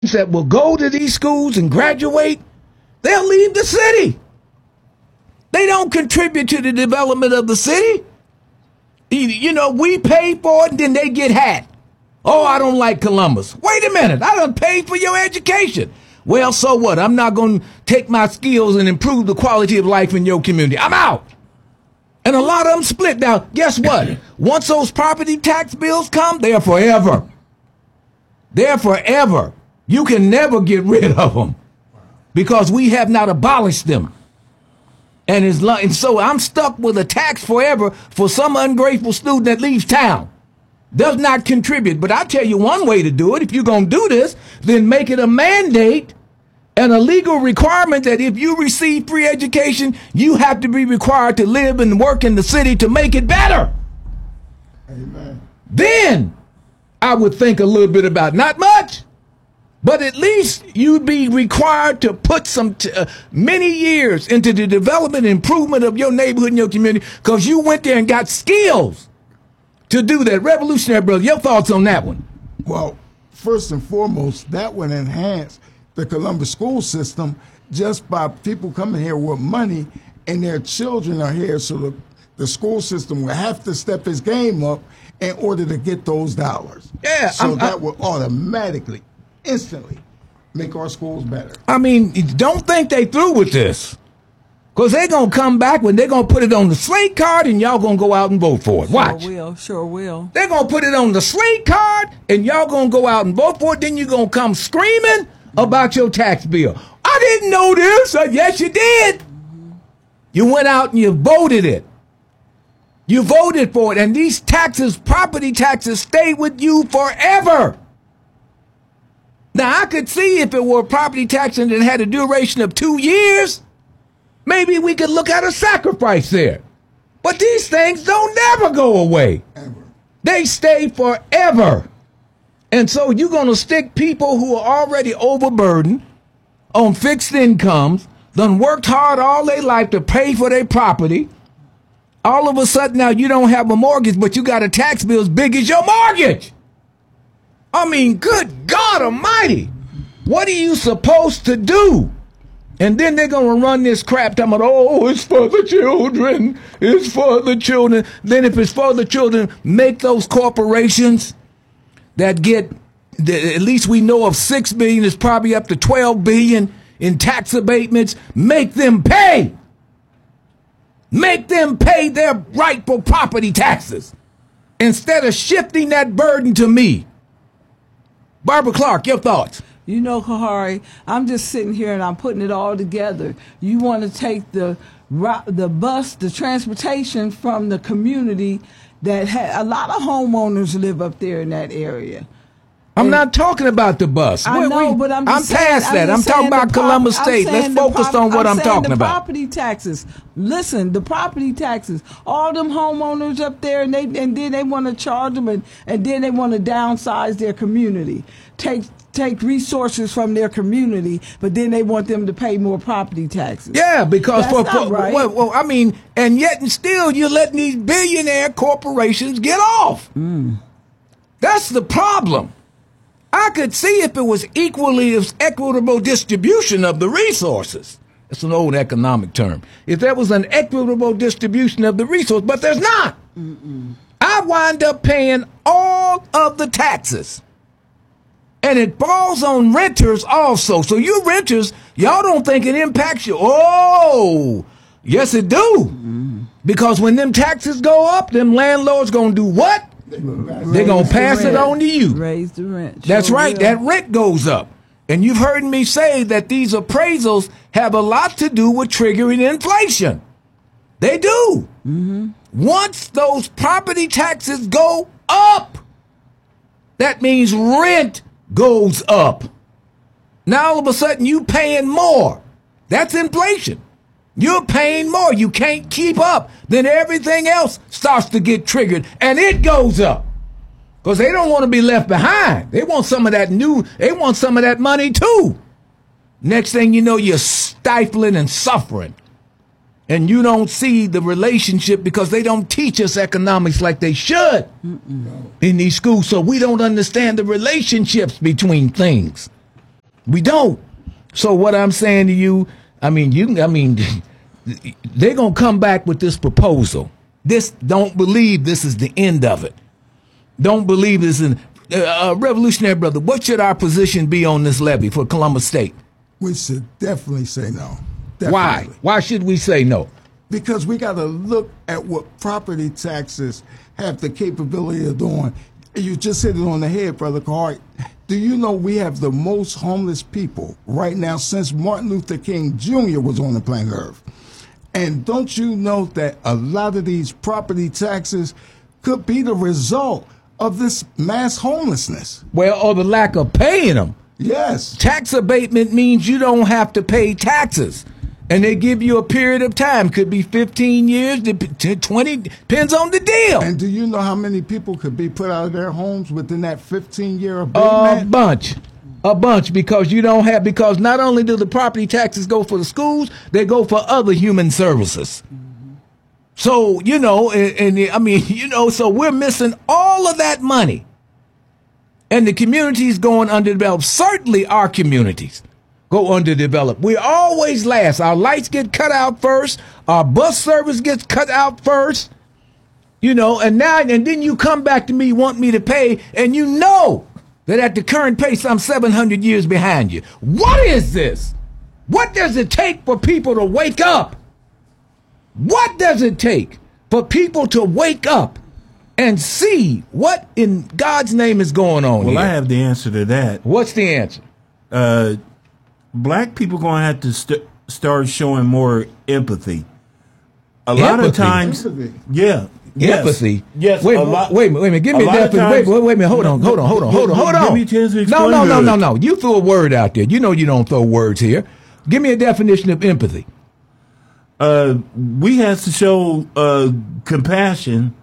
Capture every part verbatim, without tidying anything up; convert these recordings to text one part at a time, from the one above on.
that will go to these schools and graduate, they'll leave the city. They don't contribute to the development of the city. You know, we pay for it and then they get hacked. Oh, I don't like Columbus. Wait a minute. I done paid for your education. Well, so what? I'm not going to take my skills and improve the quality of life in your community. I'm out. And a lot of them split. Now, guess what? Once those property tax bills come, they're forever. They're forever. You can never get rid of them because we have not abolished them. And, it's, and so I'm stuck with a tax forever for some ungrateful student that leaves town. Does not contribute. But I tell you one way to do it. If you're going to do this, then make it a mandate and a legal requirement that if you receive free education, you have to be required to live and work in the city to make it better. Amen. Then I would think a little bit about, not much, but at least you'd be required to put some t- uh, many years into the development and improvement of your neighborhood and your community because you went there and got skills to do that. Revolutionary brother, your thoughts on that one? Well, first and foremost, that would enhance the Columbus school system just by people coming here with money and their children are here, so the, the school system will have to step its game up in order to get those dollars. Yeah. So I'm, that I'm, will automatically, instantly make our schools better. I mean, don't think they through with this. Because they're going to come back when they're going to put it on the slate card and y'all going to go out and vote for it. Watch. Sure will. Sure will. They're going to put it on the slate card and y'all going to go out and vote for it. Then you're going to come screaming about your tax bill. I didn't know this. Uh, yes, you did. Mm-hmm. You went out and you voted it. You voted for it. And these taxes, property taxes, stay with you forever. Now, I could see if it were property tax and it had a duration of two years, maybe we could look at a sacrifice there. But these things don't never go away. Ever. They stay forever. And so you're going to stick people who are already overburdened on fixed incomes, done worked hard all their life to pay for their property. All of a sudden now you don't have a mortgage, but you got a tax bill as big as your mortgage. I mean, good God Almighty. What are you supposed to do? And then they're going to run this crap talking about, oh, it's for the children. It's for the children. Then if it's for the children, make those corporations that get, at least we know of six billion, is probably up to twelve billion in tax abatements. Make them pay. Make them pay their rightful property taxes instead of shifting that burden to me. Barbara Clark, your thoughts? You know, Kahari, I'm just sitting here and I'm putting it all together. You want to take the the bus, the transportation from the community that ha- a lot of homeowners live up there in that area. I'm and not talking about the bus. I we, know, we, but I'm I'm just past saying, that. I'm, I'm talking about prop- Columbus State. Let's focus prop- on what I'm, I'm talking the about. Property taxes. Listen, the property taxes. All them homeowners up there, and they and then they want to charge them, and, and then they want to downsize their community. Take take resources from their community, but then they want them to pay more property taxes. Yeah, because That's for, not for right. well, well, I mean, and yet and still you're letting these billionaire corporations get off. Mm. That's the problem. I could see if it was equally as equitable distribution of the resources. It's an old economic term. If there was an equitable distribution of the resource, but there's not. Mm-mm. I wind up paying all of the taxes. And it falls on renters also. So you renters, y'all don't think it impacts you. Oh, yes it do. Mm-hmm. Because when them taxes go up, them landlords gonna do what? They're going to pass it on to you. Raise the rent. That's Sure right. will. That rent goes up. And you've heard me say that these appraisals have a lot to do with triggering inflation. They do. Mm-hmm. Once those property taxes go up, that means rent goes up. Now all of a sudden you paying more. That's inflation. You're paying more. You can't keep up. Then everything else starts to get triggered and it goes up. Because they don't want to be left behind. They want some of that new, they want some of that money too. Next thing you know, you're stifling and suffering. And you don't see the relationship because they don't teach us economics like they should Mm-mm. in these schools. So we don't understand the relationships between things. We don't. So what I'm saying to you, I mean, you, I mean, they're gonna come back with this proposal. This, don't believe this is the end of it. Don't believe this in uh, uh, Revolutionary Brother. What should our position be on this levy for Columbus State? We should definitely say no. Definitely. Why? Why should we say no? Because we got to look at what property taxes have the capability of doing. You just hit it on the head, Brother Card. Do you know we have the most homeless people right now since Martin Luther King Junior was on the planet Earth? And don't you know that a lot of these property taxes could be the result of this mass homelessness? Well, or the lack of paying them. Yes. Tax abatement means you don't have to pay taxes. And they give you a period of time. Could be fifteen years, to twenty, depends on the deal. And do you know how many people could be put out of their homes within that fifteen-year abatement? A bunch. A bunch, because you don't have, because not only do the property taxes go for the schools, they go for other human services. Mm-hmm. So, you know, and, and I mean, you know, so we're missing all of that money. And the communities going underdeveloped, certainly our communities go underdeveloped. We always last. Our lights get cut out first. Our bus service gets cut out first. You know, and now, and then you come back to me, want me to pay, and you know that at the current pace, I'm seven hundred years behind you. What is this? What does it take for people to wake up? What does it take for people to wake up and see what in God's name is going on well, here? I have the answer to that. What's the answer? Uh, black people going to have to st- start showing more empathy. A lot Empathy? of times, Empathy. yeah. Yes. Empathy. Yes. Wait, a lot, wait, wait a minute. Give me a a lot of definition. Wait, times- wait, wait a minute. Hold on, hold on, hold on, hold on, hold Give on. me a chance to No, explain no, no, it. no, no. You threw a word out there. You know you don't throw words here. Give me a definition of empathy. Uh, we have to show uh, compassion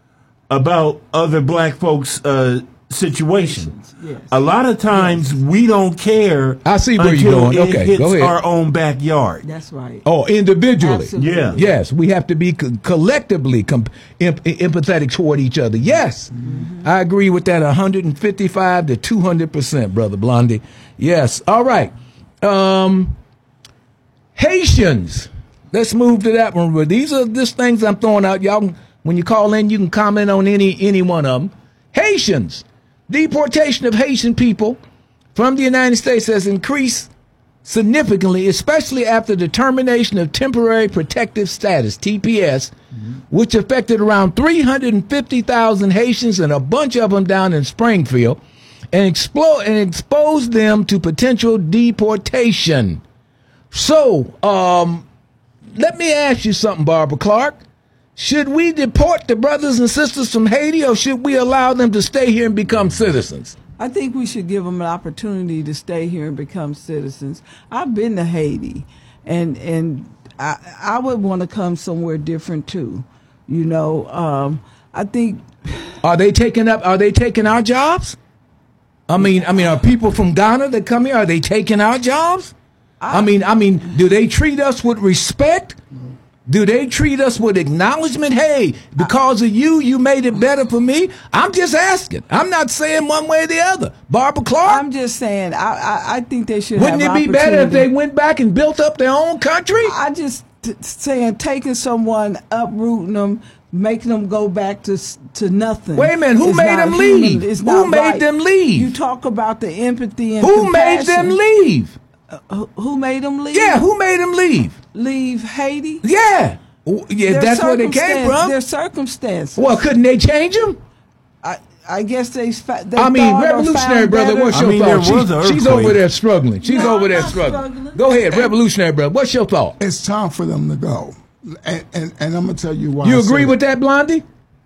about other black folks' uh, situations. Yes. A lot of times we don't care. I see where until you're going. it Okay, hits go ahead. our own backyard. That's right. Oh, individually. Absolutely. Yeah. Yes, we have to be co- collectively com- em- empathetic toward each other. Yes, mm-hmm. I agree with that one hundred fifty-five to two hundred percent, Brother Blondie. Yes. All right. Um, Haitians. Let's move to that one. These are just things I'm throwing out. Y'all, when you call in, you can comment on any any one of them. Haitians. Deportation of Haitian people from the United States has increased significantly, especially after the termination of temporary protective status, T P S, mm-hmm. which affected around three hundred fifty thousand Haitians and a bunch of them down in Springfield, and, explo- and exposed them to potential deportation. So, um, let me ask you something, Barbara Clark. Should we deport the brothers and sisters from Haiti, or should we allow them to stay here and become citizens? I think we should give them an opportunity to stay here and become citizens. I've been to Haiti, and and I I would want to come somewhere different too. You know, um, I think. Are they taking up? Are they taking our jobs? I mean, I mean, are people from Ghana that come here? Are they taking our jobs? I, I mean, I mean, do they treat us with respect? Do they treat us with acknowledgement? Hey, because of you, you made it better for me. I'm just asking. I'm not saying one way or the other. Barbara Clark? I'm just saying, I I, I think they should Wouldn't have it be better if they went back and built up their own country? I just t- saying taking someone, uprooting them, making them go back to to nothing. Wait a minute, who is made not them human. leave? It's Who not made right. them leave? You talk about the empathy and Who made compassion. them leave? Uh, who- who made them leave? Yeah, who made them leave? Leave Haiti? Yeah. Yeah, Their that's where they came circumstance- from. Their circumstances. Well, couldn't they change them? I, I guess they. Fa- they I mean, thought or revolutionary found brother, better. what's I your mean, thought? there was She's, an she's over earthquake. there struggling. She's No, over I'm there not struggling. struggling. Go ahead, revolutionary brother. What's your thought? It's time for them to go. And, and, and I'm going to tell you why. You I agree say with that, Blondie?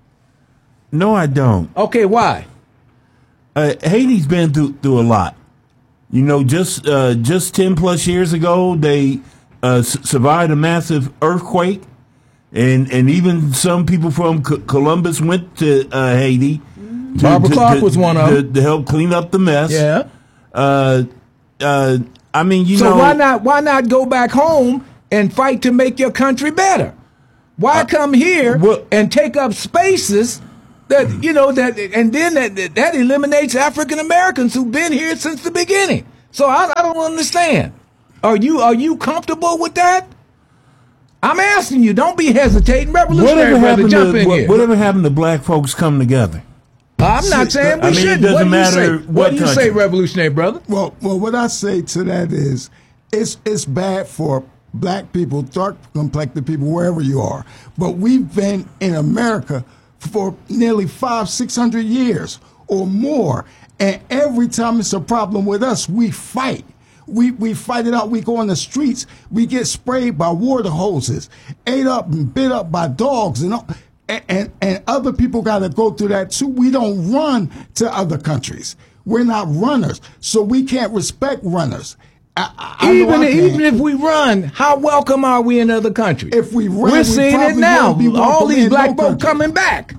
No, I don't. Okay, why? Uh, Haiti's been through through a lot. You know, just uh, just ten plus years ago, they uh, s- survived a massive earthquake, and and even some people from C- Columbus went to uh, Haiti. To, Barbara to- Clark to- was one of to, them. to help clean up the mess. Yeah. Uh, uh, I mean, you So know, why not? Why not go back home and fight to make your country better? Why come here well- and take up spaces that you know that, and then that that eliminates African Americans who've been here since the beginning? So I, I don't. don't understand. Are you are you comfortable with that? I'm asking you. Don't be hesitating. Revolutionary Whatever brother, happened jump to in what, here. whatever happened to black folks come together? I'm not saying we I mean, it shouldn't. doesn't What do you matter say? what What do you say, country. revolutionary brother? Well, well, what I say to that is, it's it's bad for black people, dark complected people, wherever you are. But we've been in America for nearly five, six hundred years or more, and every time it's a problem with us, we fight. We we fight it out. We go on the streets. We get sprayed by water hoses, ate up and bit up by dogs, and all. And, and, and other people got to go through that too. We don't run to other countries. We're not runners, so we can't respect runners. I, I, I Even know I can't. even if we run, how welcome are we in other countries? If we run, we're we seeing it probably now. wouldn't be All welcome these in black no folk country. coming back.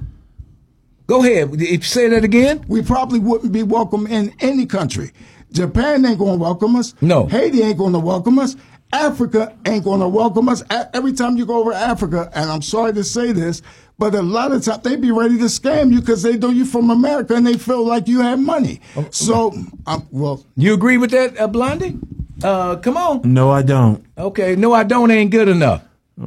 Go ahead. If you say that again. we probably wouldn't be welcome in any country. Japan ain't going to welcome us. No. Haiti ain't going to welcome us. Africa ain't going to welcome us. A- Every time you go over to Africa, and I'm sorry to say this, but a lot of times they be ready to scam you because they know you from America and they feel like you have money. So, um, well, You agree with that, uh, Blondie? Uh, come on. No, I don't. Okay. No, I don't ain't good enough.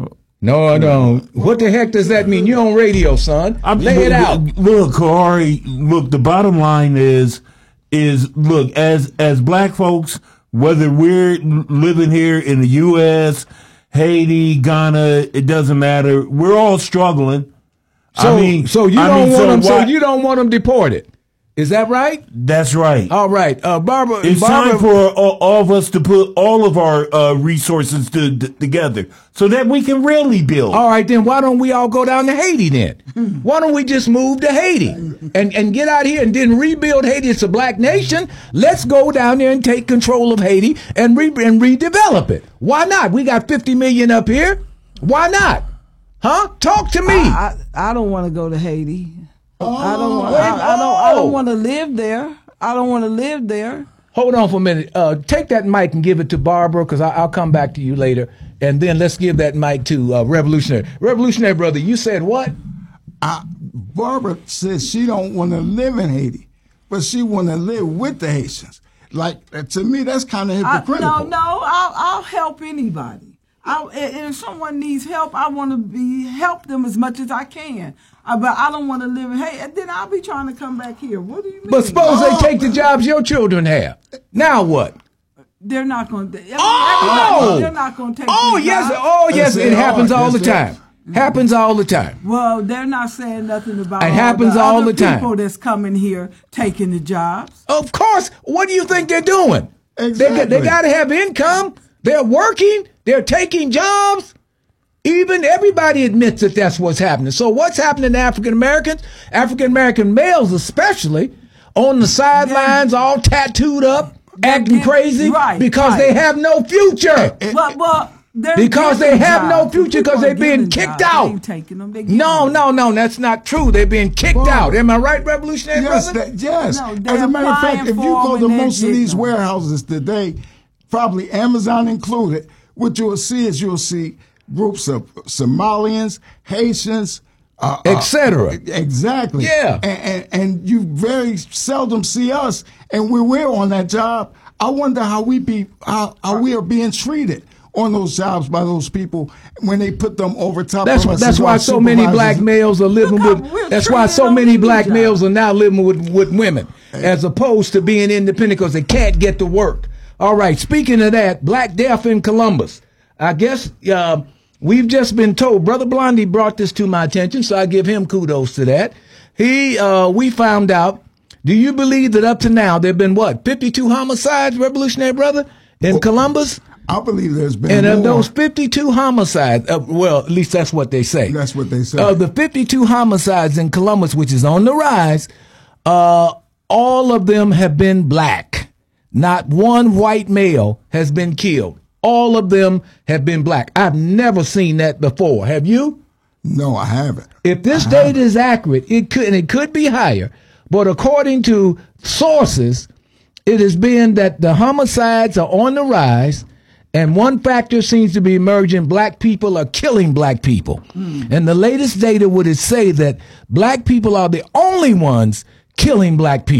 No, I don't. What the heck does that mean? You're on radio, son. I'm, Lay it look, out. Look, Corey, look, the bottom line is, is look, as, as black folks, whether we're living here in the U S, Haiti, Ghana, it doesn't matter. We're all struggling. So, I mean, so you I don't mean, want so them. So why- you don't want them deported. Is that right? That's right. All right, uh, Barbara. It's Barbara, time for all, all of us to put all of our uh, resources to, to, together so that we can really build. All right, then why don't we all go down to Haiti then? Why don't we just move to Haiti and, and get out here and then rebuild Haiti? It's a black nation. Let's go down there and take control of Haiti and, re- and redevelop it. Why not? We got fifty million up here. Why not? Huh? Talk to me. I, I, I don't want to go to Haiti. I don't. wait, I, I don't. I oh. don't want to live there. I don't want to live there. Hold on for a minute. Uh, take that mic and give it to Barbara because I'll come back to you later. And then let's give that mic to uh, Revolutionary. Revolutionary brother, you said what? I, Barbara says she don't want to live in Haiti, but she want to live with the Haitians. Like, uh, to me, that's kind of I, hypocritical. no, no. I'll, I'll help anybody. I'll, and if someone needs help, I want to be help them as much as I can. Uh, but I don't want to live in Haiti. And then I'll be trying to come back here. What do you mean? But suppose Oh. they take the jobs your children have. Now what? They're not going to. I mean, Oh! everybody- they're not going to take. Oh these yes, jobs. oh yes, Yes, it they happens are. all the Yes, they time. Happens all the time. Well, they're not saying nothing about It all happens the all other the time. people that's coming here taking the jobs. Of course. What do you think they're doing? They got, Exactly. they got to have income. They're working. They're taking jobs. Even everybody admits that that's what's happening. So what's happening to African Americans? African American males, especially, on the sidelines, all tattooed up, acting get- crazy right, because right. they have no future. Well, well, they're Because they giving have no jobs. future People 'cause are they're being giving kicked jobs. out. They ain't taking them. They giving No, them. no, no, that's not true. They're being kicked Well, out. Am I right, Revolutionary Yes, brother? that, yes. No, As they're a matter of fact, applying if you for go them to and they're most of getting these them. warehouses today, probably Amazon included, what you'll see is you'll see groups of Somalians, Haitians, uh, Et cetera. uh, exactly. Yeah. And, and and you very seldom see us, and when we're on that job, I wonder how we be how, how we are being treated on those jobs by those people when they put them over top That's of us. that's as why our so many black supervisors. males are living Look how with. we're That's why treated so on many these black jobs. males are now living with with women, as opposed to being independent because they can't get to work. All right. Speaking of that, Black Death in Columbus. I guess uh, we've just been told. Brother Blondie brought this to my attention, so I give him kudos to that. He, uh, we found out. Do you believe that up to now there've been what fifty-two homicides, Revolutionary brother, in Columbus? I believe there's been And of more. those fifty-two homicides, uh, well, at least that's what they say. That's what they say. Of the fifty-two homicides in Columbus, which is on the rise, uh, all of them have been black. Not one white male has been killed. All of them have been black. I've never seen that before. Have you? No, I haven't. If this data is accurate, it could and it could be higher. But according to sources, it has been that the homicides are on the rise, and one factor seems to be emerging: black people are killing black people. And the latest data would say that black people are the only ones killing black people.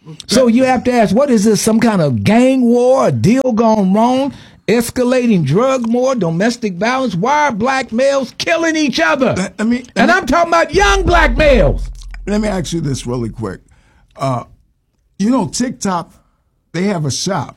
So you have to ask, what is this, some kind of gang war, a deal gone wrong, escalating drug war, domestic violence? Why are black males killing each other? Let, let me, let and me, I'm talking about young black males. Let me ask you this really quick. Uh, you know, TikTok, they have a shop,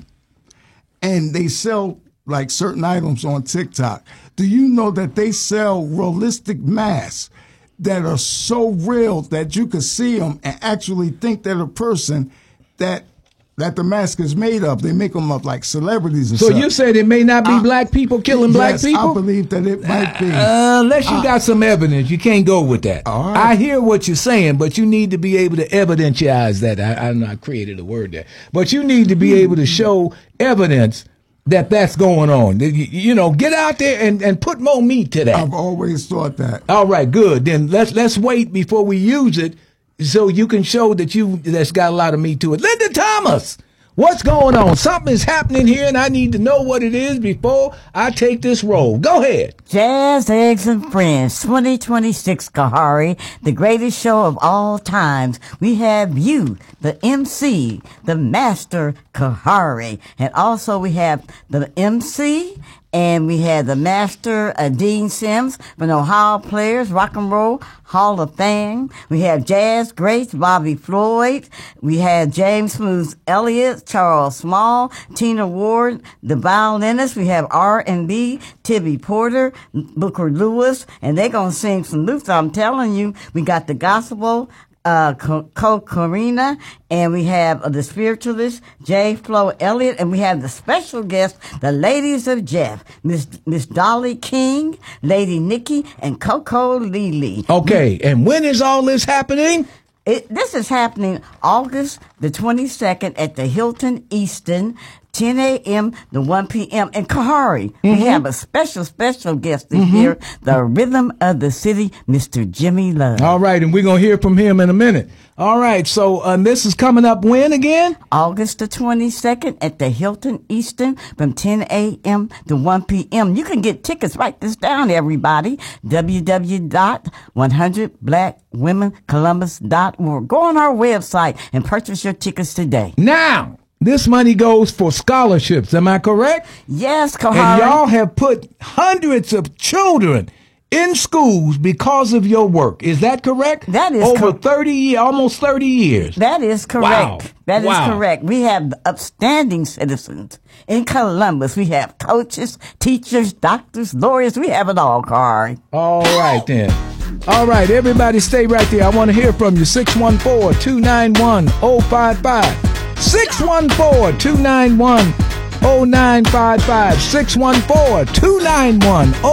and they sell like certain items on TikTok. Do you know that they sell realistic masks that are so real that you can see them and actually think they're the person that that the mask is made of? They make them up like celebrities or So something. you said it may not be I- black people killing black Yes, people? I believe that it might be. Uh, unless you got some evidence, you can't go with that. All right. I hear what you're saying, but you need to be able to evidentize that. I, I'm not created a word there, but you need to be able to show evidence that that's going on. You, you know, get out there and, and put more meat to that. I've always thought that. All right, good. Then let's let's wait before we use it, so you can show that you that's got a lot of meat to it. Linda Thomas, what's going on? Something is happening here, and I need to know what it is before I take this role. Go ahead. Jazz, Eggs, and Friends twenty twenty-six, Kahari, the greatest show of all times. We have you, the M C, the Master Kahari, and also we have the M C, and we have the Master uh, Dean Sims from the Ohio Players Rock and Roll Hall of Fame. We have Jazz Grace, Bobby Floyd. We have James Smooth Elliott, Charles Small, Tina Ward, the violinist. We have R and B, Tibby Porter, Booker Lewis, and they're going to sing some Luther. I'm telling you, we got the gospel, uh, Co Karina, and we have uh, the spiritualist, J. Flo Elliott, and we have the special guest, the ladies of Jeff, Miss Miss Dolly King, Lady Nikki, and Coco Lele. Okay, and when is all this happening? It, this is happening August the twenty-second at the Hilton Easton, ten a m to one p m in Kahari. Mm-hmm. We have a special, special guest this mm-hmm. year, the Rhythm of the City, Mister Jimmy Love. All right, and we're going to hear from him in a minute. All right, so um, this is coming up when again? August the twenty-second at the Hilton Easton from ten a m to one p m You can get tickets. Write this down, everybody. w w w dot one hundred black women columbus dot org. Go on our website and purchase your tickets today. Now, this money goes for scholarships. Am I correct? Yes, Kahari. And y'all have put hundreds of children in schools because of your work. Is that correct? That is over cor- thirty, almost thirty years. That is correct. Wow. That is Wow. correct. We have upstanding citizens in Columbus. We have coaches, teachers, doctors, lawyers. We have it all, Kahari. All right, then. All right, everybody stay right there. I want to hear from you. six one four, two nine one, zero five five. six one four, two nine one, zero nine five five. six one four, two nine one, zero